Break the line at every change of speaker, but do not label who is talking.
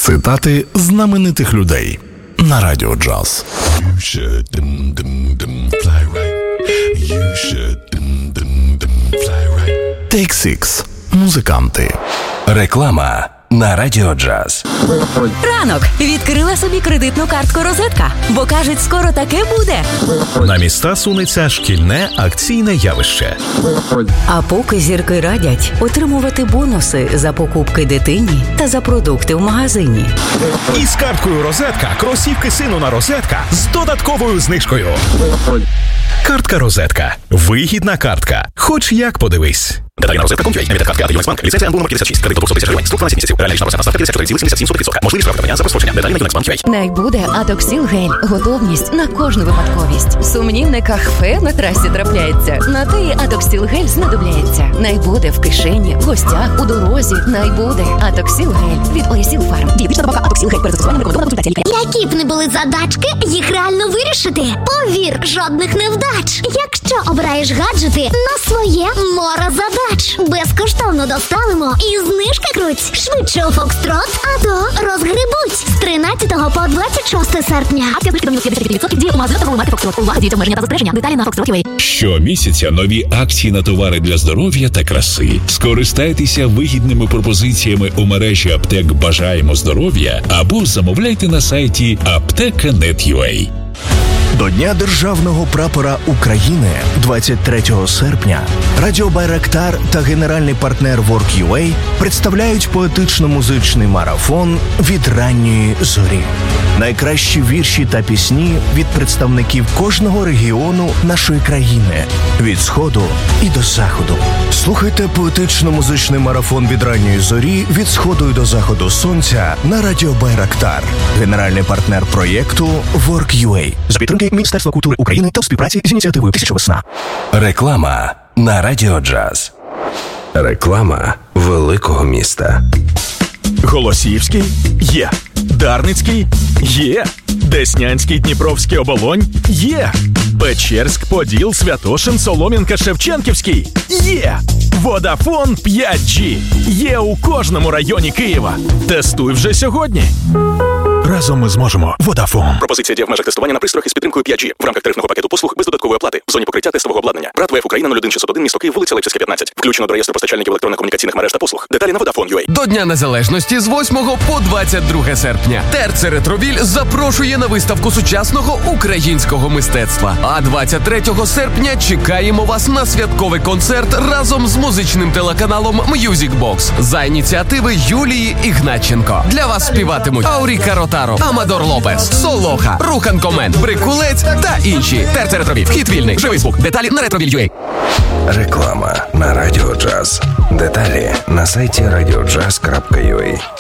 Цитати знаменитих людей на Радіо Джаз.
You should fly right. You should fly right.
Take Six. Музиканти.
Реклама на Радіо Джаз.
Ранок. Відкрила собі кредитну картку «Розетка», бо, кажуть, скоро таке буде.
На міста сунеться шкільне акційне явище.
А поки зірки радять отримувати бонуси за покупки дитині та за продукти в магазині.
І з карткою «Розетка» кросівки сину на «Розетка» з додатковою знижкою. Картка «Розетка». Вигідна картка. Хоч як подивись. Деталі на розетка.com.ua. Емітер картки АТ Юнексбанк. Ліцензія НБУ номер 56. Кредит до 200 тисяч гривень. Строк 12 місяців. Реальна річна процентна ставка 54,77%. Можливість розмитнення за прострочення. Деталі на Юнексбанк.ua.
Найбуде Атоксіл гель. Готовність на кожну випадковість. Сумнівне кафе на трасі трапляється. На те і Атоксіл гель знадобляється. Найбуде в кишені, в гостях, у дорозі. Найбуде Атоксіл гель від Оєсіл Фарм. Дієтична добавка Атоксіл гель. Перед застосуванням рекомендовано консультація лікаря.
Які б не були задачки, їх реально вирішити. Повір, жодних невдач. Якщо обираєш гаджети на своє море задач. Безкоштовно доставимо і знижки круть. Швидше у Фокстрот, а то розгребуть. З 13 по 26 серпня.
Акція знижки до мінус 55% діє у магазинах торгової марки Фокстрот. Увага, діють обмеження та застереження. Деталі на Фокстрот.ua.
Щомісяця нові акції на товари для здоров'я та краси. Скористайтеся вигідними пропозиціями у мережі аптек «Бажаємо здоров'я» або замовляйте на сайті apteka.net.ua.
До Дня Державного прапора України 23 серпня Радіо Байрактар та генеральний партнер Work.ua представляють поетично-музичний марафон «Від ранньої зорі». Найкращі вірші та пісні від представників кожного регіону нашої країни, від Сходу і до Заходу. Слухайте поетично-музичний марафон «Від ранньої зорі» від Сходу і до Заходу сонця на Радіо Байрактар. Генеральний партнер проєкту Work.ua. За підтримки Міністерства культури України та в співпраці з ініціативою «Тисяча весна».
Реклама на Радіо Джаз. Реклама великого міста.
Голосіївський? Є. Дарницький? Є. Деснянський, Дніпровський, Оболонь? Є. Печерськ, Поділ, Святошин, Солом'янка, Шевченківський? Є. Водафон 5G. Є у кожному районі Києва. Тестуй вже сьогодні. Разом ми зможемо. Водафон. Пропозиція діє в межах тестування на пристроях із підтримкою 5G в рамках тарифного пакету послуг без додаткової оплати в зоні покриття тестового обладнання. БРАТ ВФ Україна 01601, місто Київ, вулиця Липсівська, 15. Включено до реєстру постачальників електронно-комунікаційних мереж та послуг. Деталі на Vodafone.ua.
До Дня Незалежності з 8 по 22 серпня. Терце Ретровіль запрошує на виставку сучасного українського мистецтва. А 23 серпня чекаємо вас на святковий концерт разом з музичним телеканалом Music Box за ініціативи Юлії Ігнатченко. Для вас співатимуть Ауріка Ротаро, Амадор Лопес, Солоха, Рухан Комен, Брикулець та інші. Терце Ретровіль. Вхід вільний. Живий звук. Деталі на Ретровіль.ua.
Реклама на Радіо Джаз. Деталі на сайті radiojazz.ua.